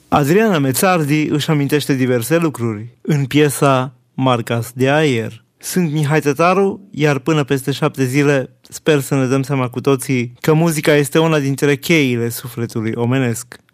Adriana Mețardi își amintește diverse lucruri în piesa Marcas de aer. Sunt Mihai Tătaru, iar până peste 7 zile sper să ne dăm seama cu toții că muzica este una dintre cheile sufletului omenesc.